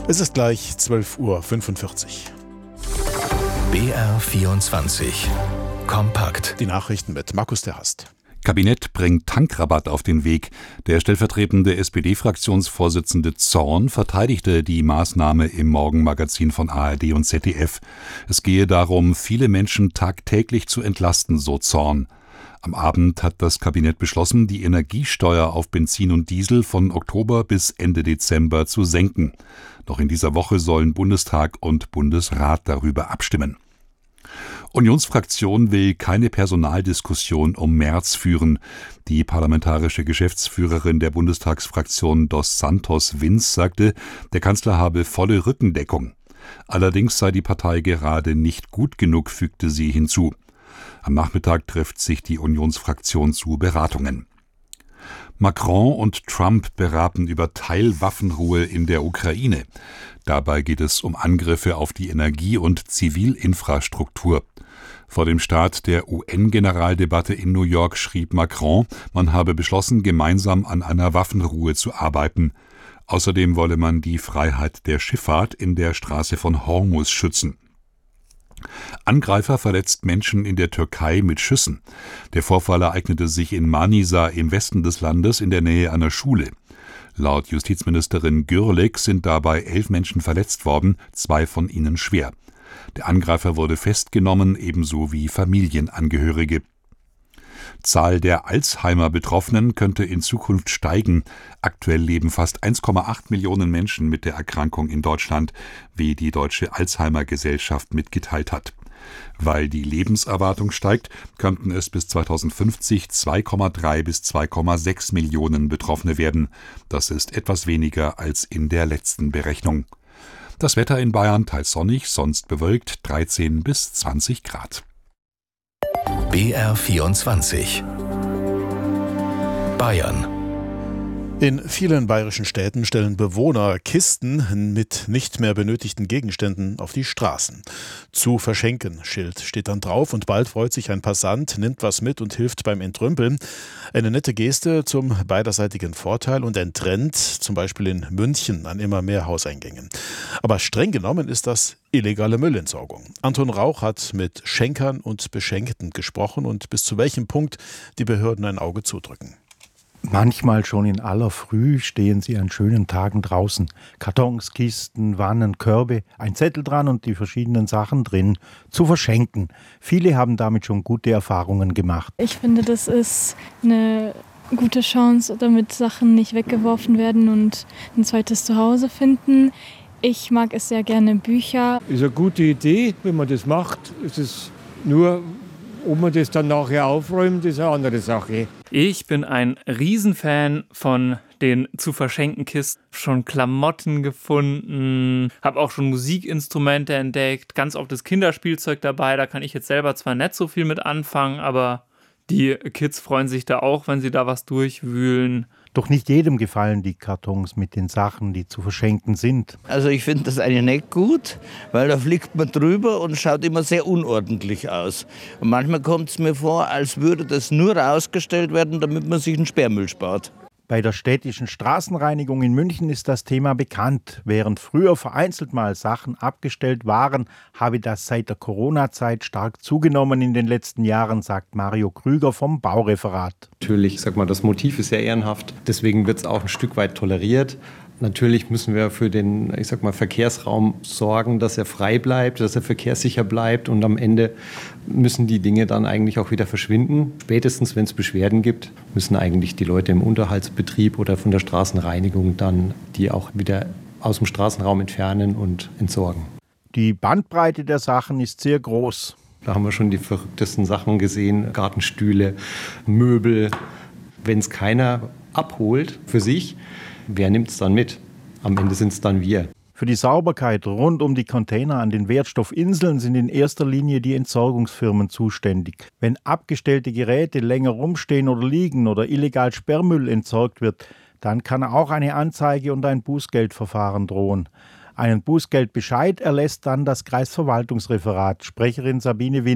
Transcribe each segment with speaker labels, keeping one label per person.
Speaker 1: Es ist gleich 12:45 Uhr.
Speaker 2: BR24 Kompakt.
Speaker 1: Die Nachrichten mit Markus der Hast.
Speaker 3: Kabinett bringt Tankrabatt auf den Weg. Der stellvertretende SPD-Fraktionsvorsitzende Zorn verteidigte die Maßnahme im Morgenmagazin von ARD und ZDF. Es gehe darum, viele Menschen tagtäglich zu entlasten, so Zorn. Am Abend hat das Kabinett beschlossen, die Energiesteuer auf Benzin und Diesel von Oktober bis Ende Dezember zu senken. Noch in dieser Woche sollen Bundestag und Bundesrat darüber abstimmen. Unionsfraktion will keine Personaldiskussion um Merz führen. Die parlamentarische Geschäftsführerin der Bundestagsfraktion Dos Santos Vins sagte, der Kanzler habe volle Rückendeckung. Allerdings sei die Partei gerade nicht gut genug, fügte sie hinzu. Am Nachmittag trifft sich die Unionsfraktion zu Beratungen. Macron und Trump beraten über Teilwaffenruhe in der Ukraine. Dabei geht es um Angriffe auf die Energie- und Zivilinfrastruktur. Vor dem Start der UN-Generaldebatte in New York schrieb Macron, man habe beschlossen, gemeinsam an einer Waffenruhe zu arbeiten. Außerdem wolle man die Freiheit der Schifffahrt in der Straße von Hormuz schützen. Angreifer verletzt Menschen in der Türkei mit Schüssen. Der Vorfall ereignete sich in Manisa im Westen des Landes in der Nähe einer Schule. Laut Justizministerin Gürlek sind dabei 11 Menschen verletzt worden, 2 von ihnen schwer. Der Angreifer wurde festgenommen, ebenso wie Familienangehörige. Zahl der Alzheimer-Betroffenen könnte in Zukunft steigen. Aktuell leben fast 1,8 Millionen Menschen mit der Erkrankung in Deutschland, wie die Deutsche Alzheimer-Gesellschaft mitgeteilt hat. Weil die Lebenserwartung steigt, könnten es bis 2050 2,3 bis 2,6 Millionen Betroffene werden. Das ist etwas weniger als in der letzten Berechnung. Das Wetter in Bayern teils sonnig, sonst bewölkt 13 bis 20 Grad.
Speaker 2: BR24 Bayern.
Speaker 1: In vielen bayerischen Städten stellen Bewohner Kisten mit nicht mehr benötigten Gegenständen auf die Straßen. Zu verschenken, Schild steht dann drauf und bald freut sich ein Passant, nimmt was mit und hilft beim Entrümpeln. Eine nette Geste zum beiderseitigen Vorteil und ein Trend, zum Beispiel in München an immer mehr Hauseingängen. Aber streng genommen ist das illegale Müllentsorgung. Anton Rauch hat mit Schenkern und Beschenkten gesprochen und bis zu welchem Punkt die Behörden ein Auge zudrücken.
Speaker 4: Manchmal schon in aller Früh stehen sie an schönen Tagen draußen. Kartons, Kisten, Wannen, Körbe, ein Zettel dran und die verschiedenen Sachen drin zu verschenken. Viele haben damit schon gute Erfahrungen gemacht.
Speaker 5: Ich finde, das ist eine gute Chance, damit Sachen nicht weggeworfen werden und ein zweites Zuhause finden. Ich mag es sehr gerne, Bücher.
Speaker 6: Ist eine gute Idee, wenn man das macht. Es ist nur, ob man das dann nachher aufräumt, ist eine andere Sache.
Speaker 7: Ich bin ein Riesenfan von den zu verschenken Kisten. Schon Klamotten gefunden, habe auch schon Musikinstrumente entdeckt, ganz oft das Kinderspielzeug dabei. Da kann ich jetzt selber zwar nicht so viel mit anfangen, aber die Kids freuen sich da auch, wenn sie da was durchwühlen.
Speaker 4: Doch nicht jedem gefallen die Kartons mit den Sachen, die zu verschenken sind.
Speaker 8: Also ich finde das eigentlich nicht gut, weil da fliegt man drüber und schaut immer sehr unordentlich aus. Und manchmal kommt es mir vor, als würde das nur rausgestellt werden, damit man sich einen Sperrmüll spart.
Speaker 4: Bei der städtischen Straßenreinigung in München ist das Thema bekannt. Während früher vereinzelt mal Sachen abgestellt waren, habe das seit der Corona-Zeit stark zugenommen in den letzten Jahren, sagt Mario Krüger vom Baureferat.
Speaker 9: Natürlich, das Motiv ist sehr ehrenhaft, deswegen wird es auch ein Stück weit toleriert. Natürlich müssen wir für den, Verkehrsraum sorgen, dass er frei bleibt, dass er verkehrssicher bleibt und am Ende müssen die Dinge dann eigentlich auch wieder verschwinden. Spätestens, wenn es Beschwerden gibt, müssen eigentlich die Leute im Unterhaltsbetrieb oder von der Straßenreinigung dann die auch wieder aus dem Straßenraum entfernen und entsorgen.
Speaker 4: Die Bandbreite der Sachen ist sehr groß.
Speaker 9: Da haben wir schon die verrücktesten Sachen gesehen, Gartenstühle, Möbel. Wenn es keiner abholt für sich, wer nimmt es dann mit? Am Ende sind es dann wir.
Speaker 4: Für die Sauberkeit rund um die Container an den Wertstoffinseln sind in erster Linie die Entsorgungsfirmen zuständig. Wenn abgestellte Geräte länger rumstehen oder liegen oder illegal Sperrmüll entsorgt wird, dann kann auch eine Anzeige und ein Bußgeldverfahren drohen. Einen Bußgeldbescheid erlässt dann das Kreisverwaltungsreferat, Sprecherin Sabine Winter.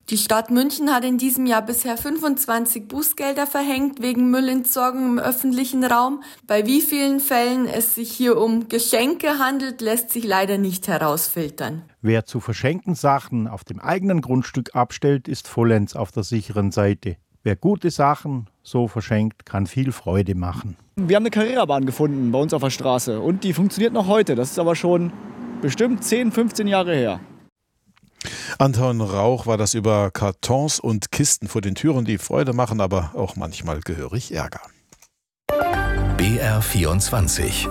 Speaker 10: Die Stadt München hat in diesem Jahr bisher 25 Bußgelder verhängt wegen Müllentsorgung im öffentlichen Raum. Bei wie vielen Fällen es sich hier um Geschenke handelt, lässt sich leider nicht herausfiltern.
Speaker 4: Wer zu verschenken Sachen auf dem eigenen Grundstück abstellt, ist vollends auf der sicheren Seite. Wer gute Sachen so verschenkt, kann viel Freude machen.
Speaker 11: Wir haben eine Carrera-Bahn gefunden bei uns auf der Straße und die funktioniert noch heute. Das ist aber schon bestimmt 10, 15 Jahre her.
Speaker 1: Anton Rauch war das über Kartons und Kisten vor den Türen, die Freude machen, aber auch manchmal gehörig Ärger.
Speaker 2: BR24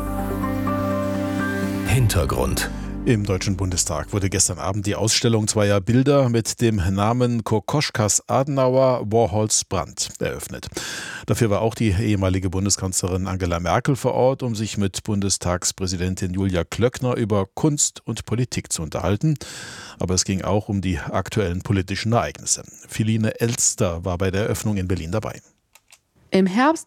Speaker 2: Hintergrund.
Speaker 1: Im Deutschen Bundestag wurde gestern Abend die Ausstellung zweier Bilder mit dem Namen Kokoschkas Adenauer, Warhols Brandt eröffnet. Dafür war auch die ehemalige Bundeskanzlerin Angela Merkel vor Ort, um sich mit Bundestagspräsidentin Julia Klöckner über Kunst und Politik zu unterhalten. Aber es ging auch um die aktuellen politischen Ereignisse. Philine Elster war bei der Eröffnung in Berlin dabei.
Speaker 12: Im Herbst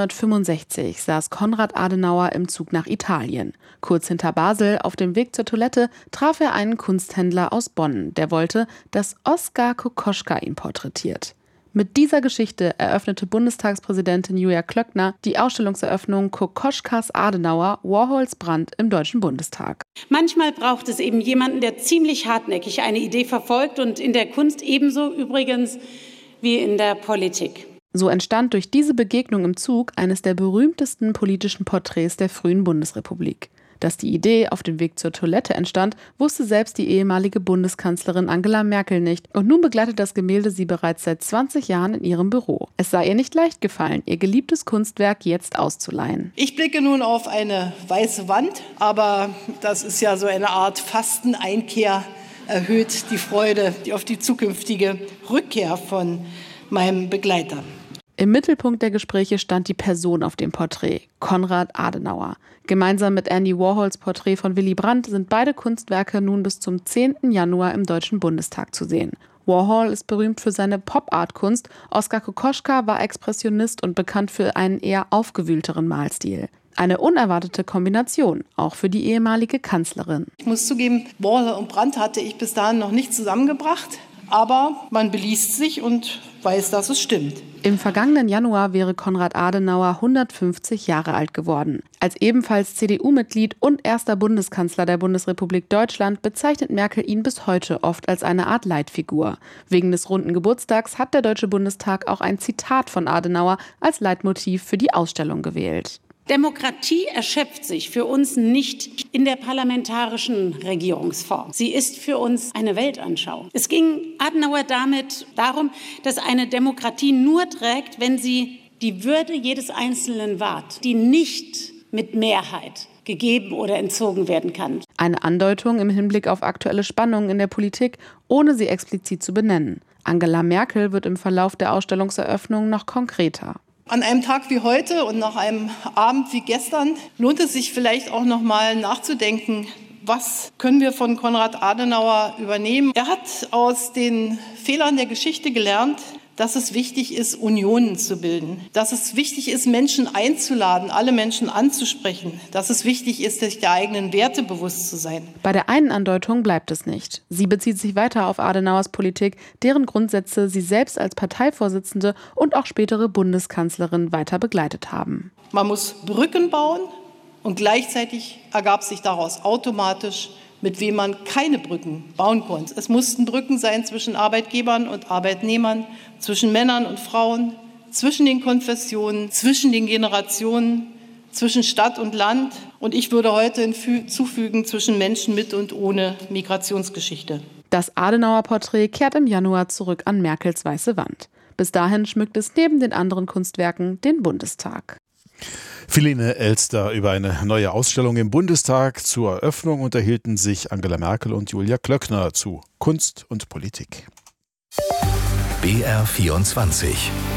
Speaker 12: 1965 saß Konrad Adenauer im Zug nach Italien. Kurz hinter Basel, auf dem Weg zur Toilette, traf er einen Kunsthändler aus Bonn, der wollte, dass Oskar Kokoschka ihn porträtiert. Mit dieser Geschichte eröffnete Bundestagspräsidentin Julia Klöckner die Ausstellungseröffnung Kokoschkas Adenauer, Warhols Brandt im Deutschen Bundestag.
Speaker 13: Manchmal braucht es eben jemanden, der ziemlich hartnäckig eine Idee verfolgt und in der Kunst ebenso übrigens wie in der Politik.
Speaker 12: So entstand durch diese Begegnung im Zug eines der berühmtesten politischen Porträts der frühen Bundesrepublik. Dass die Idee auf dem Weg zur Toilette entstand, wusste selbst die ehemalige Bundeskanzlerin Angela Merkel nicht. Und nun begleitet das Gemälde sie bereits seit 20 Jahren in ihrem Büro. Es sei ihr nicht leicht gefallen, ihr geliebtes Kunstwerk jetzt auszuleihen.
Speaker 14: Ich blicke nun auf eine weiße Wand, aber das ist ja so eine Art Fasteneinkehr, erhöht die Freude auf die zukünftige Rückkehr von meinem Begleiter.
Speaker 12: Im Mittelpunkt der Gespräche stand die Person auf dem Porträt, Konrad Adenauer. Gemeinsam mit Andy Warhols Porträt von Willy Brandt sind beide Kunstwerke nun bis zum 10. Januar im Deutschen Bundestag zu sehen. Warhol ist berühmt für seine Pop-Art-Kunst, Oskar Kokoschka war Expressionist und bekannt für einen eher aufgewühlteren Malstil. Eine unerwartete Kombination, auch für die ehemalige Kanzlerin.
Speaker 14: Ich muss zugeben, Warhol und Brandt hatte ich bis dahin noch nicht zusammengebracht. Aber man beliest sich und weiß, dass es stimmt.
Speaker 12: Im vergangenen Januar wäre Konrad Adenauer 150 Jahre alt geworden. Als ebenfalls CDU-Mitglied und erster Bundeskanzler der Bundesrepublik Deutschland bezeichnet Merkel ihn bis heute oft als eine Art Leitfigur. Wegen des runden Geburtstags hat der Deutsche Bundestag auch ein Zitat von Adenauer als Leitmotiv für die Ausstellung gewählt.
Speaker 13: Demokratie erschöpft sich für uns nicht in der parlamentarischen Regierungsform. Sie ist für uns eine Weltanschauung. Es ging Adenauer damit darum, dass eine Demokratie nur trägt, wenn sie die Würde jedes Einzelnen wahrt, die nicht mit Mehrheit gegeben oder entzogen werden kann.
Speaker 12: Eine Andeutung im Hinblick auf aktuelle Spannungen in der Politik, ohne sie explizit zu benennen. Angela Merkel wird im Verlauf der Ausstellungseröffnung noch konkreter.
Speaker 14: An einem Tag wie heute und nach einem Abend wie gestern lohnt es sich vielleicht auch noch mal nachzudenken, was können wir von Konrad Adenauer übernehmen. Er hat aus den Fehlern der Geschichte gelernt, dass es wichtig ist, Unionen zu bilden, dass es wichtig ist, Menschen einzuladen, alle Menschen anzusprechen, dass es wichtig ist, sich der eigenen Werte bewusst zu sein.
Speaker 12: Bei der einen Andeutung bleibt es nicht. Sie bezieht sich weiter auf Adenauers Politik, deren Grundsätze sie selbst als Parteivorsitzende und auch spätere Bundeskanzlerin weiter begleitet haben.
Speaker 14: Man muss Brücken bauen und gleichzeitig ergab sich daraus automatisch, mit wem man keine Brücken bauen konnte. Es mussten Brücken sein zwischen Arbeitgebern und Arbeitnehmern, zwischen Männern und Frauen, zwischen den Konfessionen, zwischen den Generationen, zwischen Stadt und Land. Und ich würde heute hinzufügen, zwischen Menschen mit und ohne Migrationsgeschichte.
Speaker 12: Das Adenauer-Porträt kehrt im Januar zurück an Merkels weiße Wand. Bis dahin schmückt es neben den anderen Kunstwerken den Bundestag.
Speaker 1: Philine Elster über eine neue Ausstellung im Bundestag. Zur Eröffnung unterhielten sich Angela Merkel und Julia Klöckner zu Kunst und Politik.
Speaker 2: BR24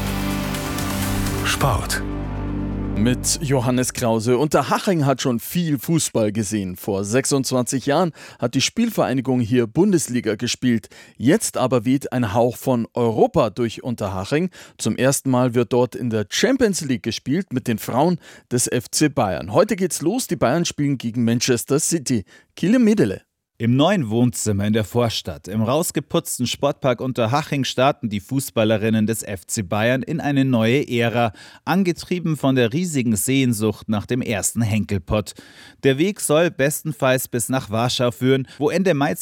Speaker 2: Sport.
Speaker 15: Mit Johannes Krause. Unterhaching hat schon viel Fußball gesehen. Vor 26 Jahren hat die Spielvereinigung hier Bundesliga gespielt. Jetzt aber weht ein Hauch von Europa durch Unterhaching. Zum ersten Mal wird dort in der Champions League gespielt mit den Frauen des FC Bayern. Heute geht's los. Die Bayern spielen gegen Manchester City. Kile Medele.
Speaker 16: Im neuen Wohnzimmer in der Vorstadt, im rausgeputzten Sportpark Unterhaching starten die Fußballerinnen des FC Bayern in eine neue Ära, angetrieben von der riesigen Sehnsucht nach dem ersten Henkelpott. Der Weg soll bestenfalls bis nach Warschau führen, wo Ende Mai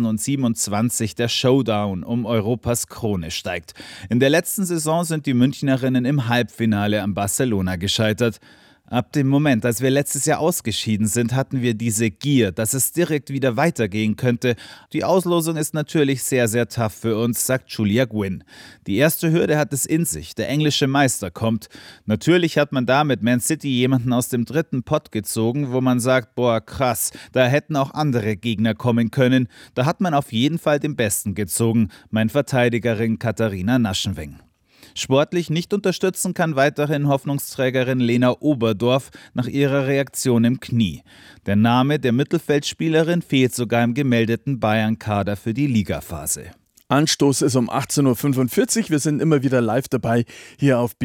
Speaker 16: 2027 der Showdown um Europas Krone steigt. In der letzten Saison sind die Münchnerinnen im Halbfinale an Barcelona gescheitert. Ab dem Moment, als wir letztes Jahr ausgeschieden sind, hatten wir diese Gier, dass es direkt wieder weitergehen könnte. Die Auslosung ist natürlich sehr, sehr tough für uns, sagt Julia Gwynn. Die erste Hürde hat es in sich, der englische Meister kommt. Natürlich hat man da mit Man City jemanden aus dem dritten Pott gezogen, wo man sagt, boah krass, da hätten auch andere Gegner kommen können. Da hat man auf jeden Fall den Besten gezogen, meint Verteidigerin Katharina Naschenweng. Sportlich nicht unterstützen kann weiterhin Hoffnungsträgerin Lena Oberdorf nach ihrer Reaktion im Knie. Der Name der Mittelfeldspielerin fehlt sogar im gemeldeten Bayern-Kader für die Ligaphase.
Speaker 15: Anstoß ist um 18.45 Uhr. Wir sind immer wieder live dabei hier auf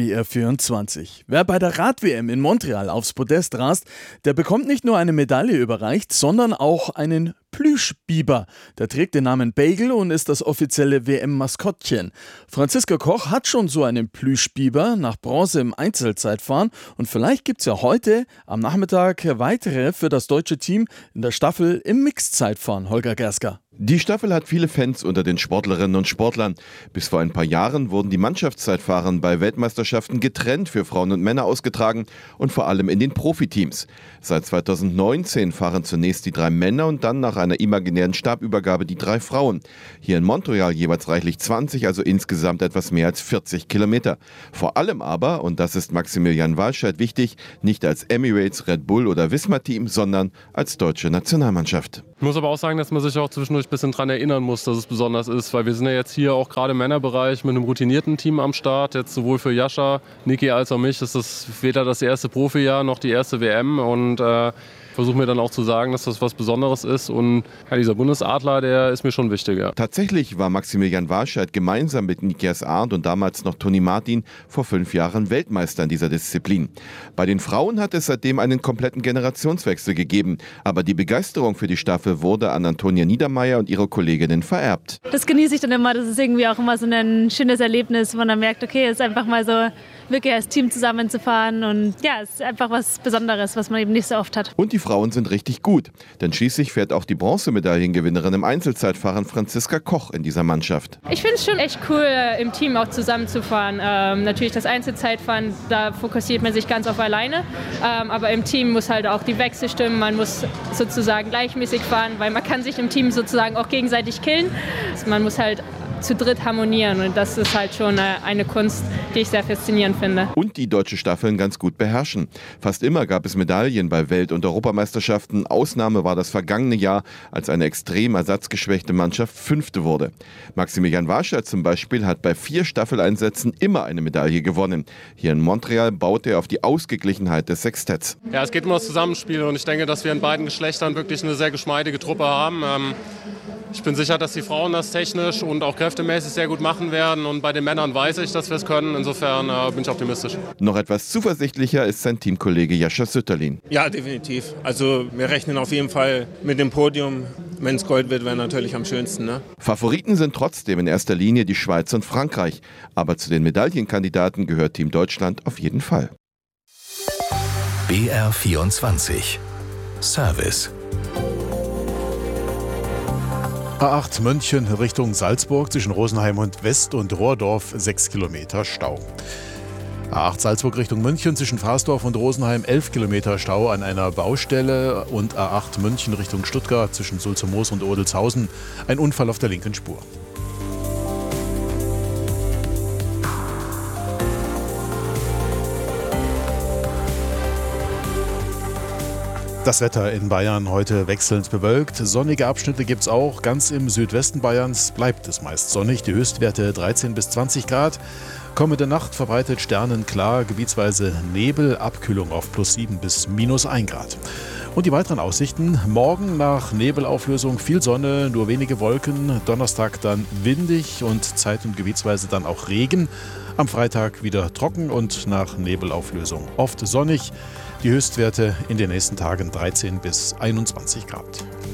Speaker 15: BR24. Wer bei der Rad-WM in Montreal aufs Podest rast, der bekommt nicht nur eine Medaille überreicht, sondern auch einen Plüschbiber. Der trägt den Namen Bagel und ist das offizielle WM-Maskottchen. Franziska Koch hat schon so einen Plüschbiber nach Bronze im Einzelzeitfahren und vielleicht gibt es ja heute am Nachmittag weitere für das deutsche Team in der Staffel im Mixzeitfahren. Holger Gersker.
Speaker 17: Die Staffel hat viele Fans unter den Sportlerinnen und Sportlern. Bis vor ein paar Jahren wurden die Mannschaftszeitfahren bei Weltmeisterschaften getrennt für Frauen und Männer ausgetragen und vor allem in den Profiteams. Seit 2019 fahren zunächst die 3 Männer und dann nach einer imaginären Stabübergabe die 3 Frauen. Hier in Montreal jeweils reichlich 20, also insgesamt etwas mehr als 40 Kilometer. Vor allem aber, und das ist Maximilian Walscheid wichtig, nicht als Emirates, Red Bull oder Visma-Team, sondern als deutsche Nationalmannschaft.
Speaker 18: Ich muss aber auch sagen, dass man sich auch zwischendurch ein bisschen daran erinnern muss, dass es besonders ist, weil wir sind ja jetzt hier auch gerade im Männerbereich mit einem routinierten Team am Start. Jetzt sowohl für Jascha, Niki als auch mich ist das weder das erste Profijahr noch die erste WM und versuche mir dann auch zu sagen, dass das was Besonderes ist und ja, dieser Bundesadler, der ist mir schon wichtig. Ja.
Speaker 17: Tatsächlich war Maximilian Walscheid gemeinsam mit Nikias Arndt und damals noch Toni Martin vor 5 Jahren Weltmeister in dieser Disziplin. Bei den Frauen hat es seitdem einen kompletten Generationswechsel gegeben, aber die Begeisterung für die Staffel wurde an Antonia Niedermeyer und ihre Kolleginnen vererbt.
Speaker 19: Das genieße ich dann immer, das ist irgendwie auch immer so ein schönes Erlebnis, wo man dann merkt, okay, es ist einfach mal so wirklich als Team zusammenzufahren und ja, es ist einfach was Besonderes, was man eben nicht so oft hat.
Speaker 17: Und die Frauen sind richtig gut, denn schließlich fährt auch die Bronzemedaillengewinnerin im Einzelzeitfahren Franziska Koch in dieser Mannschaft.
Speaker 20: Ich finde es schon echt cool, im Team auch zusammenzufahren. Natürlich das Einzelzeitfahren, da fokussiert man sich ganz auf alleine, aber im Team muss halt auch die Wechsel stimmen, man muss sozusagen gleichmäßig fahren, weil man kann sich im Team sozusagen auch gegenseitig killen. Man muss halt zu dritt harmonieren und das ist halt schon eine Kunst, die ich sehr faszinierend finde.
Speaker 17: Und die deutsche Staffeln ganz gut beherrschen. Fast immer gab es Medaillen bei Welt- und Europameisterschaften. Ausnahme war das vergangene Jahr, als eine extrem ersatzgeschwächte Mannschaft 5. wurde. Maximilian Walscheid zum Beispiel hat bei 4 Staffeleinsätzen immer eine Medaille gewonnen. Hier in Montreal baut er auf die Ausgeglichenheit des Sextetts.
Speaker 18: Ja, es geht um das Zusammenspiel und ich denke, dass wir in beiden Geschlechtern wirklich eine sehr geschmeidige Truppe haben. Ich bin sicher, dass die Frauen das technisch und auch kräftemäßig sehr gut machen werden. Und bei den Männern weiß ich, dass wir es können. Insofern bin ich optimistisch.
Speaker 17: Noch etwas zuversichtlicher ist sein Teamkollege Jascha Sütterlin.
Speaker 21: Ja, definitiv. Also wir rechnen auf jeden Fall mit dem Podium. Wenn es Gold wird, wäre natürlich am schönsten. Ne?
Speaker 17: Favoriten sind trotzdem in erster Linie die Schweiz und Frankreich. Aber zu den Medaillenkandidaten gehört Team Deutschland auf jeden Fall.
Speaker 2: BR24 Service
Speaker 1: A8 München Richtung Salzburg zwischen Rosenheim und West- und Rohrdorf 6 Kilometer Stau. A8 Salzburg Richtung München zwischen Farsdorf und Rosenheim 11 Kilometer Stau an einer Baustelle und A8 München Richtung Stuttgart zwischen Sulzermoos und Odelshausen ein Unfall auf der linken Spur. Das Wetter in Bayern heute wechselnd bewölkt. Sonnige Abschnitte gibt es auch. Ganz im Südwesten Bayerns bleibt es meist sonnig. Die Höchstwerte 13 bis 20 Grad. Kommende Nacht verbreitet sternenklar, gebietsweise Nebel, Abkühlung auf +7 bis -1 Grad. Und die weiteren Aussichten: Morgen nach Nebelauflösung viel Sonne, nur wenige Wolken. Donnerstag dann windig und zeit- und gebietsweise dann auch Regen. Am Freitag wieder trocken und nach Nebelauflösung oft sonnig. Die Höchstwerte in den nächsten Tagen 13 bis 21 Grad.